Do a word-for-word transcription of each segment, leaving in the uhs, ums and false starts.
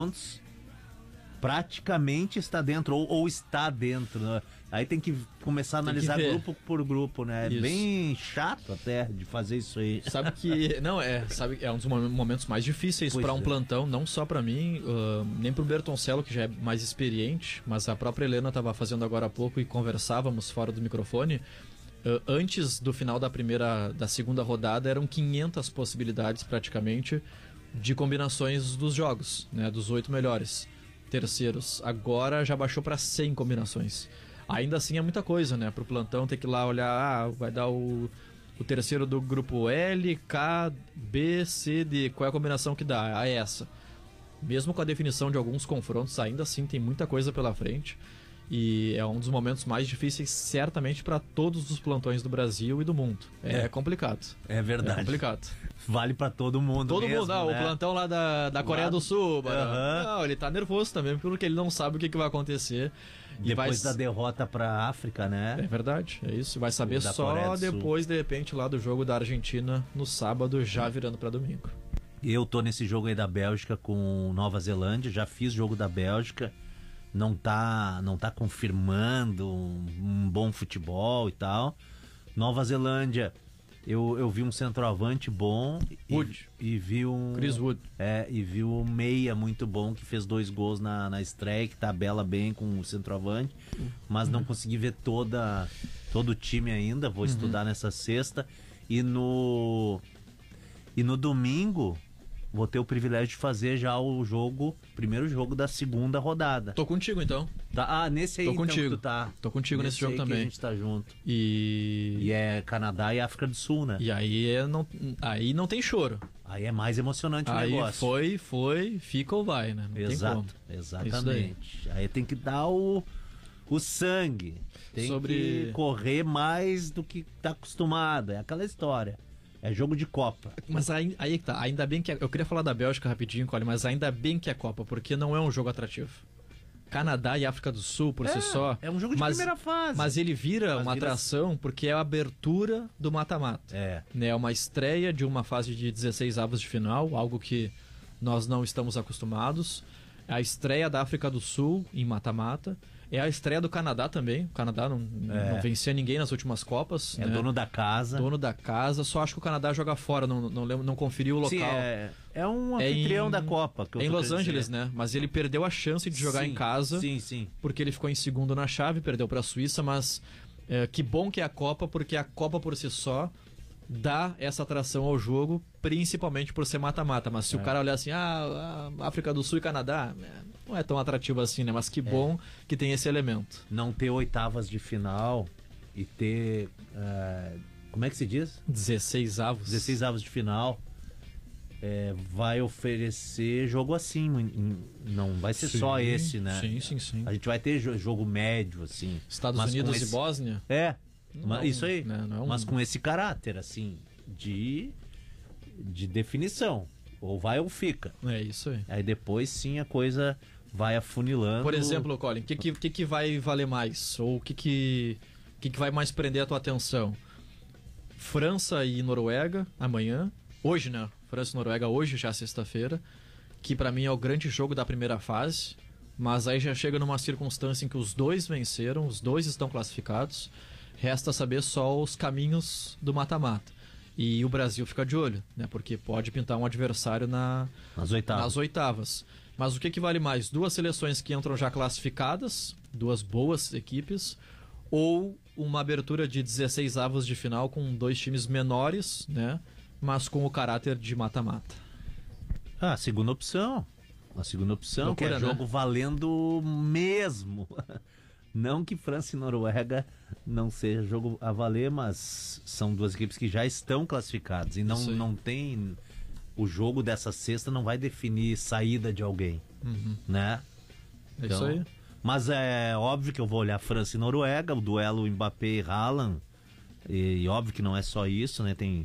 pontos, praticamente está dentro, ou, ou está dentro, né? Aí tem que começar a analisar grupo por grupo, né? É bem chato até de fazer isso aí. Sabe que, não, é, sabe, é um dos momentos mais difíceis para um é. plantão, não só para mim, uh, nem para o Bertoncello, que já é mais experiente, mas a própria Helena estava fazendo agora há pouco e conversávamos fora do microfone. Uh, antes do final da primeira, da segunda rodada, eram quinhentas possibilidades praticamente de combinações dos jogos, né, dos oito melhores terceiros. Agora já baixou para cem combinações. Ainda assim é muita coisa, né? Pro plantão ter que ir lá olhar, ah, vai dar o, o terceiro do grupo L, K, B, C, D. Qual é a combinação que dá? Ah, é essa. Mesmo com a definição de alguns confrontos, ainda assim tem muita coisa pela frente. E é um dos momentos mais difíceis, certamente, para todos os plantões do Brasil e do mundo. É, é complicado. É verdade. É complicado. Vale para todo mundo. Todo mesmo, mundo, ah, né? O plantão lá da, da Coreia do Sul. Uhum. Não, ele tá nervoso também, porque ele não sabe o que, que vai acontecer. E depois vai... da derrota pra África, né? É verdade, é isso. Vai saber só depois, de repente, lá do jogo da Argentina, no sábado, já virando para domingo. Eu tô nesse jogo aí da Bélgica com Nova Zelândia, já fiz jogo da Bélgica. Não tá, não tá confirmando um, um bom futebol e tal. Nova Zelândia, eu, eu vi um centroavante bom Wood. E, e vi um Chris Wood. É, e vi um meia muito bom que fez dois gols na, na estreia, que tabela bem com o centroavante, mas uhum. não consegui ver toda, todo o time ainda. Vou uhum. estudar nessa sexta. E no, e no domingo vou ter o privilégio de fazer já o jogo, primeiro jogo da segunda rodada. Tô contigo, então. Tá, ah, nesse aí Tô então contigo. Que tu tá. Tô contigo nesse, nesse jogo também. Que a gente tá junto. E... e é Canadá e África do Sul, né? E aí, é não, aí não tem choro. Aí é mais emocionante o aí negócio. Aí foi, foi, fica ou vai, né? Não Exato, tem como. exatamente. Aí tem que dar o, o sangue. Tem Sobre... que correr mais do que tá acostumado. É aquela história. É jogo de Copa. Mas aí, aí tá, ainda bem que... É, eu queria falar da Bélgica rapidinho, Colin, mas ainda bem que é Copa, porque não é um jogo atrativo. Canadá e África do Sul, por é, si só... É um jogo de mas, primeira fase. Mas ele vira mas uma vira... atração porque é a abertura do mata-mata. É. É uma estreia de uma fase de dezesseis avos de final, algo que nós não estamos acostumados. A estreia da África do Sul em mata-mata. É a estreia do Canadá também. O Canadá não, é. não vencia ninguém nas últimas Copas. É né? dono da casa. Dono da casa. Só acho que o Canadá joga fora, não, não, não conferiu o local. Sim, é, é um anfitrião é em, da Copa. Que eu é em Los Angeles, dizer. né? Mas ele perdeu a chance de jogar sim, em casa. Sim, sim. Porque ele ficou em segundo na chave, perdeu para a Suíça, mas é, que bom que é a Copa, porque a Copa por si só dá essa atração ao jogo, principalmente por ser mata-mata. Mas se é. o cara olhar assim, ah, África do Sul e Canadá, não é tão atrativo assim, né? Mas que bom é. que tem esse elemento. Não ter oitavas de final e ter... Uh, como é que se diz? dezesseis avos. dezesseis avos de final. É, vai oferecer jogo assim, não vai ser sim, só esse, né? Sim, sim, sim. A gente vai ter jogo médio, assim. Estados Unidos esse... e Bósnia? É. Não, isso aí, né, não é um... mas com esse caráter, assim, de, de definição. Ou vai ou fica. É isso aí. Aí depois sim a coisa vai afunilando. Por exemplo, Colin, o que, que, que vai valer mais? Ou o que, que, que, que vai mais prender a tua atenção? França e Noruega, amanhã. Hoje, né? França e Noruega, hoje, já sexta-feira. Que pra mim é o grande jogo da primeira fase. Mas aí já chega numa circunstância em que os dois venceram, os dois estão classificados. Resta saber só os caminhos do mata-mata. E o Brasil fica de olho, né? Porque pode pintar um adversário na, nas, oitavas. nas oitavas. Mas o que, que vale mais? Duas seleções que entram já classificadas, duas boas equipes, ou uma abertura de dezesseis avos de final com dois times menores, né? Mas com o caráter de mata-mata. Ah, segunda opção. A segunda opção, Loucura, que é jogo, né? Valendo mesmo. Não que França e Noruega não seja jogo a valer, mas são duas equipes que já estão classificadas. E não, não tem... O jogo dessa sexta não vai definir saída de alguém, uhum. né? É então, isso aí. Mas é óbvio que eu vou olhar França e Noruega, o duelo Mbappé e Haaland. E, e óbvio que não é só isso, né? Tem,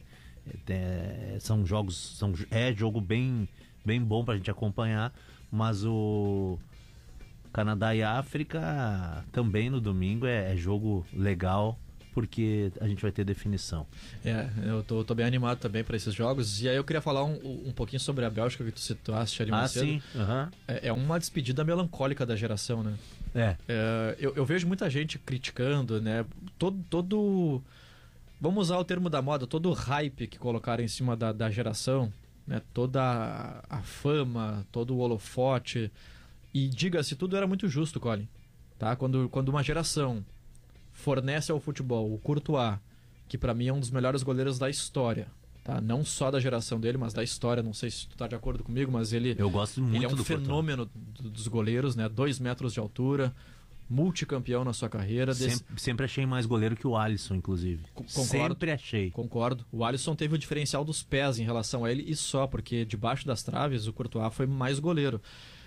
é, são jogos... São, é jogo bem, bem bom pra gente acompanhar, mas o... Canadá e África também no domingo é, é jogo legal porque a gente vai ter definição. É, eu tô, tô bem animado também para esses jogos. E aí eu queria falar um, um pouquinho sobre a Bélgica que tu citaste ali mais ah, cedo. sim. Uhum. É, é uma despedida melancólica da geração, né? É. é eu, eu vejo muita gente criticando, né? Todo, todo... Vamos usar o termo da moda, todo o hype que colocaram em cima da, da geração, né? Toda a, a fama, todo o holofote. E diga-se, tudo era muito justo, Colin. Tá? Quando, quando uma geração fornece ao futebol o Courtois, que pra mim é um dos melhores goleiros da história, tá? Não só da geração dele, mas da história. Não sei se tu tá de acordo comigo, mas ele, Eu gosto muito ele é um do fenômeno do, dos goleiros, né? Dois metros de altura, multicampeão na sua carreira. Desse... Sempre, sempre achei mais goleiro que o Alisson, inclusive. Concordo, sempre achei. Concordo. O Alisson teve o diferencial dos pés em relação a ele e só, porque debaixo das traves o Courtois foi mais goleiro.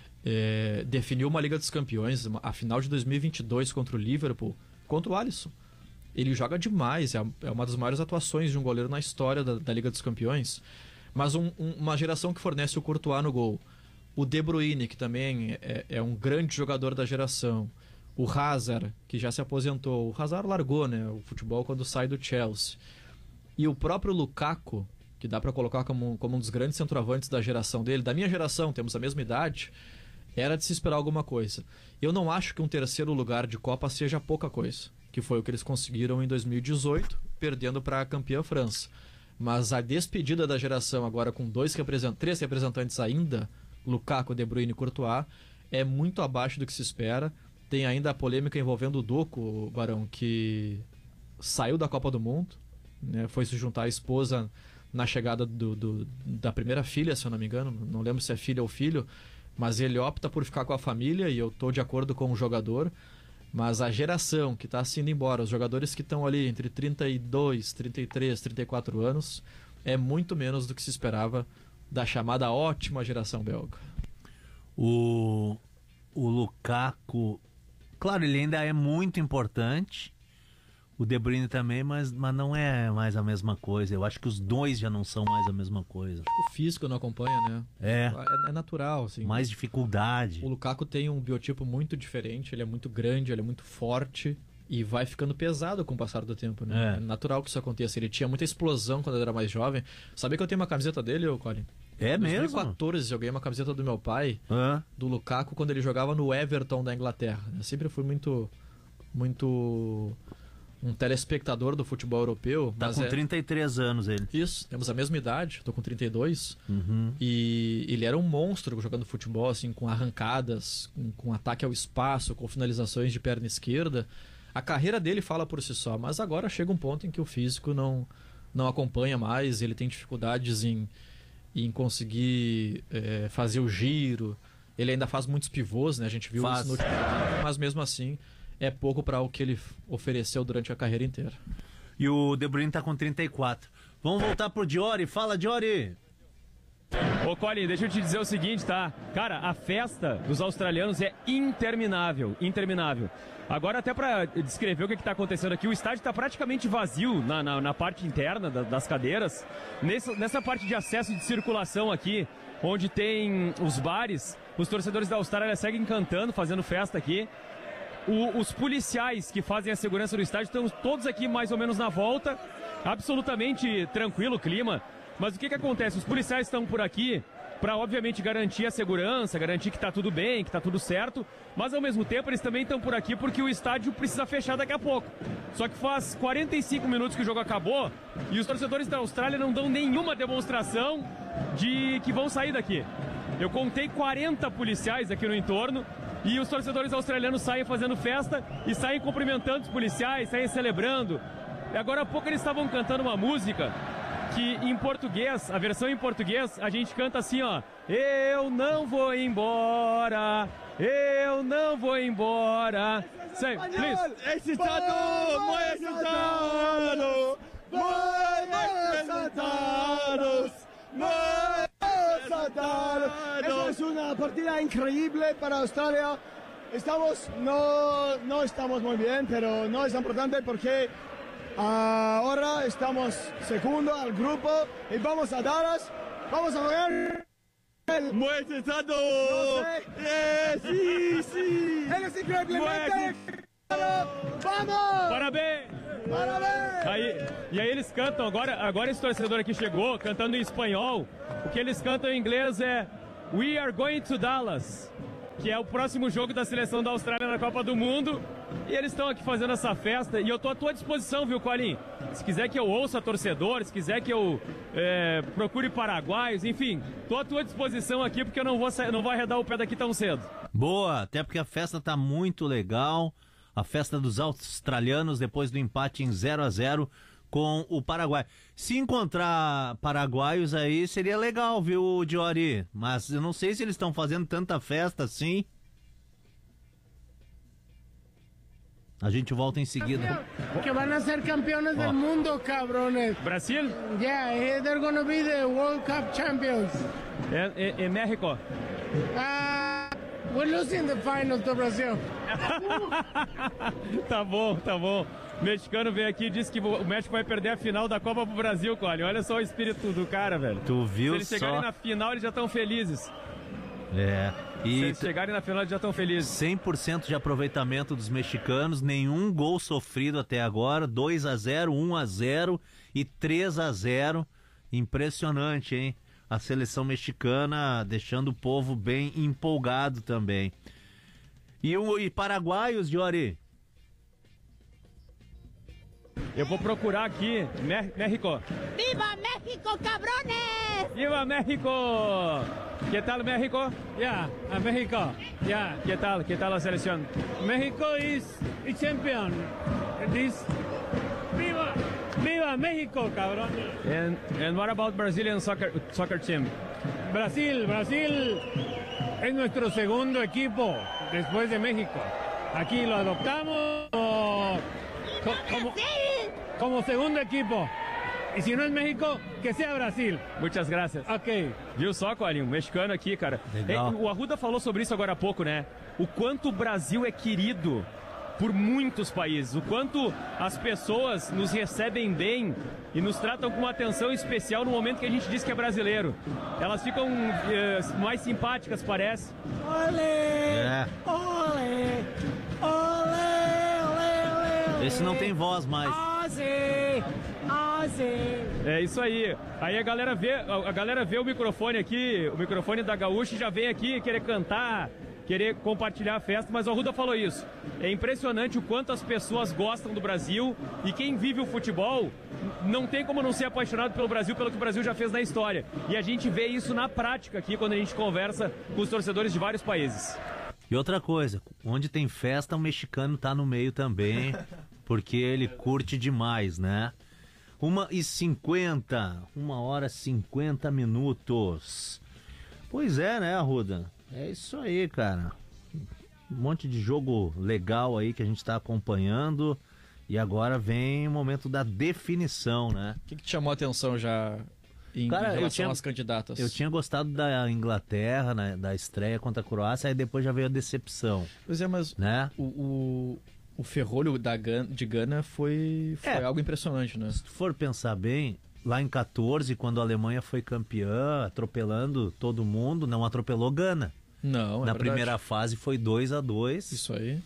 É, definiu uma Liga dos Campeões, a final de dois mil e vinte e dois contra o Liverpool, contra o Alisson. Ele joga demais, é uma das maiores atuações de um goleiro na história da, da Liga dos Campeões. Mas um, um, uma geração que fornece o Courtois no gol. O De Bruyne, que também é, é um grande jogador da geração. O Hazard, que já se aposentou. O Hazard largou, né, o futebol quando sai do Chelsea. E o próprio Lukaku, que dá para colocar como, como um dos grandes centroavantes da geração dele. Da minha geração, temos a mesma idade. Era de se esperar alguma coisa. Eu não acho que um terceiro lugar de Copa seja pouca coisa, que foi o que eles conseguiram em dois mil e dezoito, perdendo para a campeã França. Mas a despedida da geração agora com dois representantes, três representantes ainda, Lukaku, De Bruyne e Courtois, é muito abaixo do que se espera. Tem ainda a polêmica envolvendo o Doku, Barão, que saiu da Copa do Mundo, né, foi se juntar à esposa na chegada do, do, da primeira filha, se eu não me engano, não lembro se é filha ou filho, mas ele opta por ficar com a família e eu estou de acordo com o jogador. Mas a geração que está se indo embora, os jogadores que estão ali entre trinta e dois, trinta e três, trinta e quatro anos, é muito menos do que se esperava da chamada ótima geração belga. O, o Lukaku, claro, ele ainda é muito importante. O De Bruyne também, mas, mas não é mais a mesma coisa. Eu acho que os dois já não são mais a mesma coisa. O físico não acompanha, né? É. É, é natural, assim. Mais dificuldade. O Lukaku tem um biotipo muito diferente, ele é muito grande, ele é muito forte e vai ficando pesado com o passar do tempo, né? É, é natural que isso aconteça. Ele tinha muita explosão quando ele era mais jovem. Sabia que eu tenho uma camiseta dele, ô Colin? É mesmo? Em dois mil e quatorze eu ganhei uma camiseta do meu pai, ah. do Lukaku, quando ele jogava no Everton da Inglaterra. Eu sempre fui muito... muito... um telespectador do futebol europeu. Tá mas com é... trinta e três anos ele. Isso, temos a mesma idade, tô com trinta e dois. Uhum. E ele era um monstro jogando futebol, assim, com arrancadas, com, com ataque ao espaço, com finalizações de perna esquerda. A carreira dele fala por si só, mas agora chega um ponto em que o físico não, não acompanha mais, ele tem dificuldades em, em conseguir é, fazer o giro. Ele ainda faz muitos pivôs, né? A gente viu faz. isso no último ano, mas mesmo assim é pouco para o que ele ofereceu durante a carreira inteira. E o De Bruyne tá com trinta e quatro. Vamos voltar pro Diori. Fala, Diori! Ô, Colin, deixa eu te dizer o seguinte, tá? Cara, a festa dos australianos é interminável, interminável. Agora, até pra descrever o que que tá acontecendo aqui, o estádio tá praticamente vazio na, na, na parte interna da, das cadeiras. Nessa, nessa parte de acesso de circulação aqui, onde tem os bares, os torcedores da Austrália seguem cantando, fazendo festa aqui. O, os policiais que fazem a segurança do estádio estão todos aqui mais ou menos na volta, absolutamente tranquilo o clima. Mas o que que acontece? Os policiais estão por aqui para, obviamente, garantir a segurança, garantir que está tudo bem, que está tudo certo, mas ao mesmo tempo eles também estão por aqui porque o estádio precisa fechar daqui a pouco. Só que faz quarenta e cinco minutos que o jogo acabou e os torcedores da Austrália não dão nenhuma demonstração de que vão sair daqui. Eu contei quarenta policiais aqui no entorno e os torcedores australianos saem fazendo festa e saem cumprimentando os policiais, saem celebrando. E agora há pouco eles estavam cantando uma música que em português, a versão em português, a gente canta assim, ó: eu não vou embora, eu não vou embora. Say, please. Excitado, muy excitado, muy excitados, muy excitados. Eso es una partida increíble para Australia. Estamos, no, no estamos muy bien, pero no es importante porque ahora estamos segundo al grupo y vamos a Dallas, vamos a jugar. Muy excitado. No sé. Yeah, sí, sí. Eres increíblemente. Vamos. Parabéns. Aí, e aí eles cantam, agora, agora esse torcedor aqui chegou, cantando em espanhol. O que eles cantam em inglês é We are going to Dallas, que é o próximo jogo da seleção da Austrália na Copa do Mundo. E eles estão aqui fazendo essa festa. E eu tô à tua disposição, viu, Colinho? Se quiser que eu ouça torcedores, se quiser que eu é, procure paraguaios, enfim, tô à tua disposição aqui, porque eu não vou, não vou arredar o pé daqui tão cedo. Boa, até porque a festa tá muito legal. A festa dos australianos depois do empate em zero a zero com o Paraguai. Se encontrar paraguaios aí seria legal, viu, Diori? Mas eu não sei se eles estão fazendo tanta festa assim. A gente volta em seguida. Que van a ser campeones del mundo, cabrones. Brasil? Yeah, they're gonna be the World Cup champions. É, é, é México? Ah, uh, we're losing the final to Brazil. Tá bom, tá bom. O mexicano veio aqui e disse que o México vai perder a final da Copa pro Brasil, Cole. Olha só o espírito do cara, velho. Tu viu só? Se eles chegarem só... na final, eles já estão felizes. É. E Se eles chegarem na final, eles já estão felizes. cem por cento de aproveitamento dos mexicanos, nenhum gol sofrido até agora, dois a zero, um a zero e três a zero. Impressionante, hein? A seleção mexicana deixando o povo bem empolgado também. E, o, e paraguaios, Diori? Eu vou procurar aqui, México. ¡Viva México, cabrones! ¡Viva México! ¿Qué tal México? Yeah, uh, México. Yeah. ¿Qué tal? ¿Qué tal la selección? México is a champion. This Viva Viva México, cabrones. And and what about Brazilian soccer soccer team? Brasil, Brasil es nuestro segundo equipo después de México. Aquí lo adoptamos co como, como segundo equipo. E se não é México, que seja Brasil. Muitas graças. Ok. Viu só, Colinho? Um mexicano aqui, cara. Legal. O Arruda falou sobre isso agora há pouco, né? O quanto o Brasil é querido por muitos países. O quanto as pessoas nos recebem bem e nos tratam com uma atenção especial no momento que a gente diz que é brasileiro. Elas ficam eh, mais simpáticas, parece. Ole! É. Ole! Ole! Ole! Ole! Esse não tem voz mais. Ozzy! Ozzy! É isso aí. Aí a galera vê, a galera vê o microfone aqui, o microfone da Gaúcha, e já vem aqui querer cantar, querer compartilhar a festa, mas o Arruda falou isso. É impressionante o quanto as pessoas gostam do Brasil, e quem vive o futebol não tem como não ser apaixonado pelo Brasil, pelo que o Brasil já fez na história. E a gente vê isso na prática aqui quando a gente conversa com os torcedores de vários países. E outra coisa, onde tem festa, o mexicano tá no meio também, porque ele curte demais, né? Uma e cinquenta, uma hora e cinquenta minutos. Pois é, né, Arruda? É isso aí, cara. Um monte de jogo legal aí que a gente tá acompanhando. E agora vem o momento da definição, né? O que, que te chamou a atenção já em, Cara, em relação eu tinha, às candidatas? Eu tinha gostado da Inglaterra, né, da estreia contra a Croácia, aí depois já veio a decepção. Pois é, mas né? o, o, o ferrolho da Gana, de Gana foi, foi É. algo impressionante, né? Se for pensar bem, lá em quatorze, quando a Alemanha foi campeã, atropelando todo mundo, não atropelou Gana. Não, é Na verdade. primeira fase foi dois a dois. Isso aí.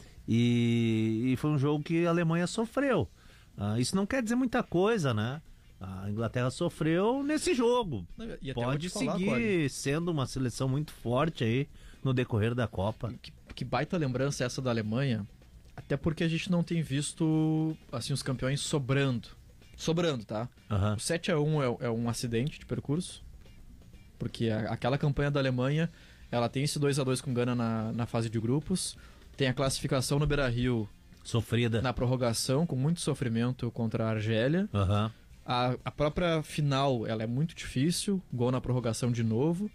E, e foi um jogo que a Alemanha sofreu. Ah, isso não quer dizer muita coisa, né? A Inglaterra sofreu nesse jogo. E até vou Pode te falar, seguir Cole, sendo uma seleção muito forte aí no decorrer da Copa. que, que baita lembrança essa da Alemanha, até porque a gente não tem visto assim os campeões sobrando. Sobrando, tá? Aham. O sete a um é, é um acidente de percurso, porque a, aquela campanha da Alemanha, ela tem esse dois a dois com Gana na, na fase de grupos, tem a classificação no Beira-Rio Sofrida. na prorrogação, com muito sofrimento contra a Argélia. Aham. A, a própria final, ela é muito difícil, gol na prorrogação de novo.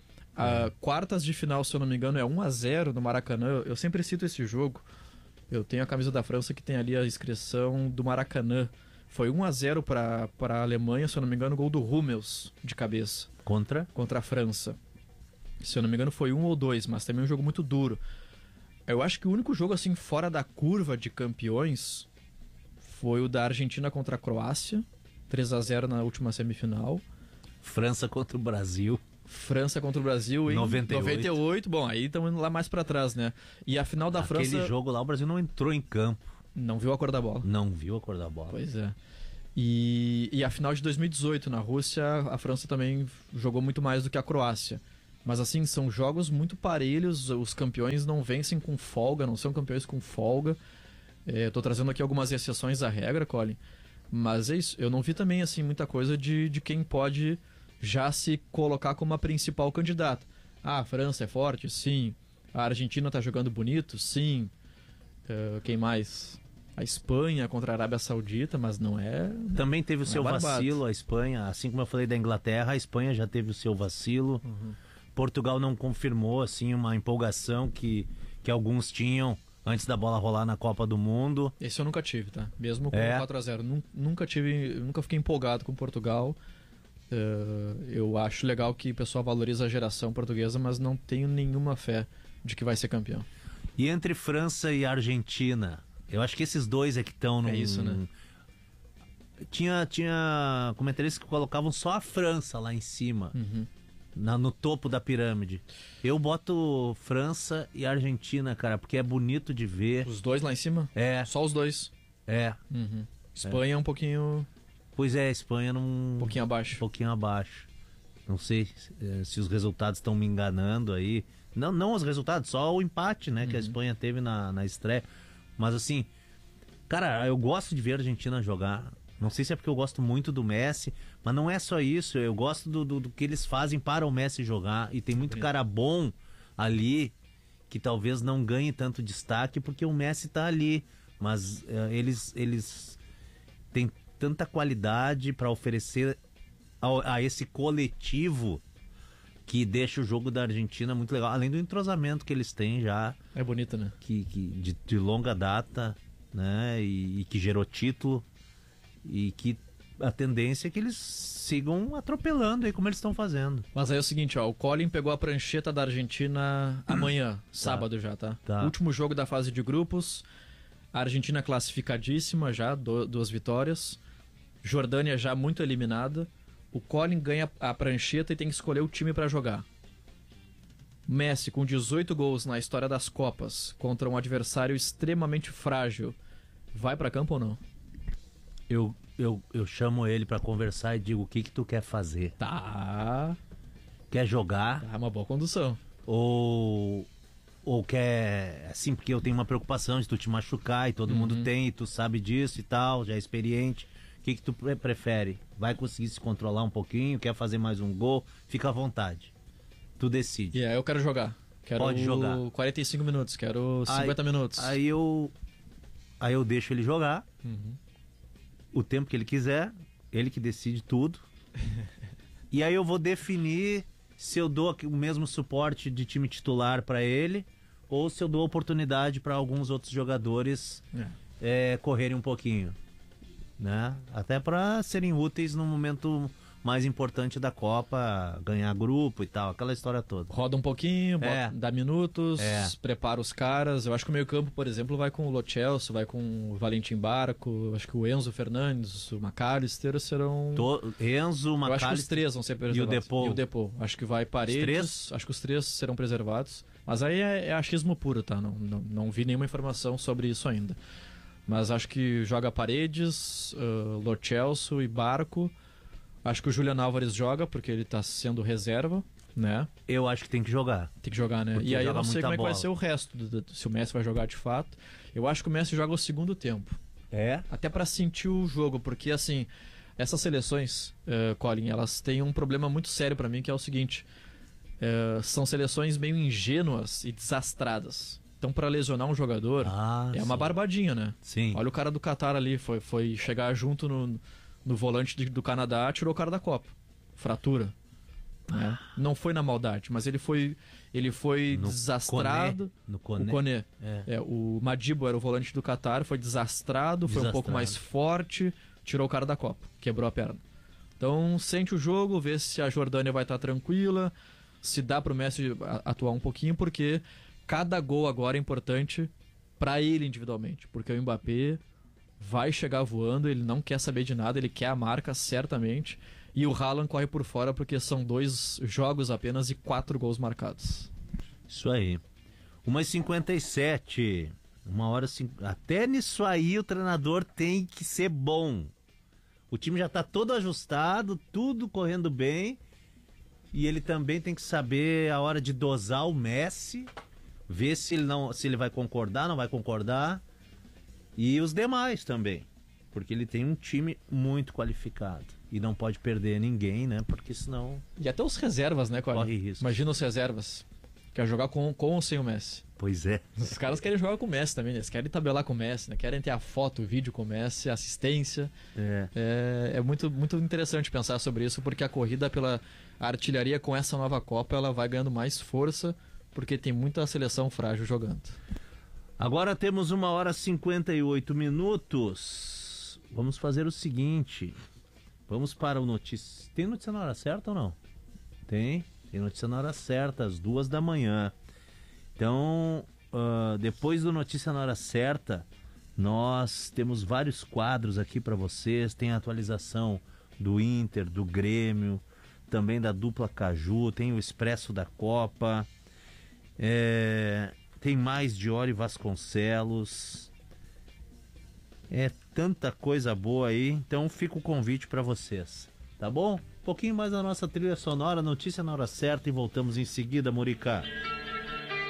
A quartas de final, se eu não me engano, é um a zero no Maracanã. Eu sempre cito esse jogo. Eu tenho a camisa da França que tem ali a inscrição do Maracanã. Foi um a zero para a Alemanha, se eu não me engano, gol do Hummels de cabeça Contra? contra a França. Se eu não me engano, foi um ou dois, mas também um jogo muito duro. Eu acho que o único jogo assim fora da curva de campeões foi o da Argentina contra a Croácia, três a zero na última semifinal. França contra o Brasil. França contra o Brasil em noventa e oito. noventa e oito. Bom, aí estamos indo lá mais pra trás, né? E a final da Aquele França... jogo lá, o Brasil não entrou em campo. Não viu a cor da bola. Não viu a cor da bola. Pois é. E, e a final de dois mil e dezoito na Rússia, a França também jogou muito mais do que a Croácia. Mas assim, são jogos muito parelhos, os campeões não vencem com folga, não são campeões com folga. Estou trazendo aqui algumas exceções à regra, Colin. Mas é isso, eu não vi também assim muita coisa de, de quem pode já se colocar como a principal candidata. Ah, a França é forte? Sim. A Argentina está jogando bonito? Sim. Uh, quem mais? A Espanha contra a Arábia Saudita, mas não é... Também teve o seu é vacilo, a Espanha. Assim como eu falei da Inglaterra, a Espanha já teve o seu vacilo. Uhum. Portugal não confirmou assim uma empolgação que, que alguns tinham antes da bola rolar na Copa do Mundo. Esse eu nunca tive, tá? Mesmo com é. quatro a zero. Nunca tive, nunca fiquei empolgado com Portugal. Uh, eu acho legal que o pessoal valoriza a geração portuguesa, mas não tenho nenhuma fé de que vai ser campeão. E entre França e Argentina, eu acho que esses dois é que estão no... É isso, né? Tinha, tinha comentaristas que colocavam só a França lá em cima. Uhum. Na, no topo da pirâmide. Eu boto França e Argentina, cara, porque é bonito de ver. Os dois lá em cima? É. Só os dois? É. Uhum. Espanha é um pouquinho... Pois é, Espanha não... Um pouquinho abaixo. Um pouquinho abaixo. Não sei se, se os resultados estão me enganando aí. Não, não os resultados, só o empate, né, uhum. que a Espanha teve na, na estreia. Mas assim, cara, eu gosto de ver a Argentina jogar. Não sei se é porque eu gosto muito do Messi, mas não é só isso. Eu gosto do, do, do que eles fazem para o Messi jogar. E tem muito cara bom ali que talvez não ganhe tanto destaque porque o Messi tá ali. Mas uh, eles, eles têm tanta qualidade para oferecer a, a esse coletivo que deixa o jogo da Argentina muito legal. Além do entrosamento que eles têm já. É bonito, né? Que, que, de, de longa data, né? E, e que gerou título. E que a tendência é que eles sigam atropelando aí como eles estão fazendo. Mas aí é o seguinte, ó, o Colin pegou a prancheta da Argentina amanhã, sábado já, tá? tá? Último jogo da fase de grupos, a Argentina classificadíssima já, do, duas vitórias, Jordânia já muito eliminada, o Colin ganha a prancheta e tem que escolher o time pra jogar. Messi com dezoito gols na história das Copas contra um adversário extremamente frágil, vai pra campo ou não? Eu, eu, eu chamo ele pra conversar e digo, o que que tu quer fazer? Tá. Quer jogar? Tá, uma boa condução. Ou, ou quer, assim, porque eu tenho uma preocupação de tu te machucar e todo uhum. mundo tem, e tu sabe disso e tal, já é experiente. O que que tu prefere? Vai conseguir se controlar um pouquinho? Quer fazer mais um gol? Fica à vontade. Tu decide. E yeah, aí eu quero jogar. Quero Pode jogar. quarenta e cinco minutos, quero cinquenta aí, minutos. Aí eu, aí eu deixo ele jogar. Uhum. O tempo que ele quiser, ele que decide tudo. E aí eu vou definir se eu dou o mesmo suporte de time titular para ele ou se eu dou oportunidade para alguns outros jogadores é. É, correrem um pouquinho, né? Até para serem úteis no momento mais importante da Copa, ganhar grupo e tal, aquela história toda. Roda um pouquinho, bota, é. dá minutos, é. prepara os caras. Eu acho que o meio campo, por exemplo, vai com o Lo Celso, vai com o Valentim Barco, eu acho que o Enzo Fernandes, o McAllister serão... To... Enzo, McAllister... Eu acho que os três vão ser preservados. E o Depô. E o Depô. Acho que vai Paredes, acho que os três serão preservados. Mas aí é, é achismo puro, tá? Não, não, não vi nenhuma informação sobre isso ainda. Mas acho que joga Paredes, uh, Lo Celso e Barco. Acho que o Julian Álvares joga, porque ele tá sendo reserva, né? Eu acho que tem que jogar. Tem que jogar, né? Porque e aí eu não sei como é que bola. vai ser o resto, do, do, se o Messi vai jogar de fato. Eu acho que o Messi joga o segundo tempo. É? Até pra sentir o jogo, porque assim, essas seleções, uh, Colin, elas têm um problema muito sério pra mim, que é o seguinte. Uh, são seleções meio ingênuas e desastradas. Então, pra lesionar um jogador, ah, é sim. uma barbadinha, né? Sim. Olha o cara do Qatar ali, foi, foi chegar junto no... no volante de, do Canadá, tirou o cara da Copa. Fratura. Né? Não foi na maldade, mas ele foi, ele foi no desastrado. Koné. No Koné. O Koné. É. É, o Madibo era o volante do Qatar, foi desastrado, desastrado, foi um pouco mais forte, tirou o cara da Copa, quebrou a perna. Então, sente o jogo, vê se a Jordânia vai estar tranquila, se dá pro Messi atuar um pouquinho, porque cada gol agora é importante para ele individualmente, porque o Mbappé vai chegar voando, ele não quer saber de nada, ele quer a marca, certamente. E o Haaland corre por fora porque são dois jogos apenas e quatro gols marcados. Isso aí. uma e cinquenta e sete. Uma hora cinco... Até nisso aí o treinador tem que ser bom. O time já tá todo ajustado, tudo correndo bem. E ele também tem que saber a hora de dosar o Messi, ver se ele, não, se ele vai concordar, não vai concordar. E os demais também. Porque ele tem um time muito qualificado. E não pode perder ninguém, né? Porque senão... E até os reservas, né, Colin? Corre risco. Imagina os reservas. Quer jogar com, com ou sem o Messi. Pois é. Os caras querem jogar com o Messi também, né? Eles querem tabelar com o Messi, né? Querem ter a foto, o vídeo com o Messi, a assistência. É, é, é muito, muito interessante pensar sobre isso, porque a corrida pela artilharia com essa nova Copa, ela vai ganhando mais força, porque tem muita seleção frágil jogando. Agora temos uma hora e cinquenta e oito minutos. Vamos fazer o seguinte. Vamos para o notícia. Tem notícia na hora certa ou não? Tem. Tem notícia na hora certa, às duas da manhã. Então, uh, depois do Notícia na Hora Certa, nós temos vários quadros aqui para vocês. Tem a atualização do Inter, do Grêmio, também da dupla Caju, tem o Expresso da Copa, é, tem mais de Diori Vasconcelos. É tanta coisa boa aí, então fica o convite para vocês, tá bom? Um pouquinho mais da nossa trilha sonora, Notícia na Hora Certa, e voltamos em seguida, Murica.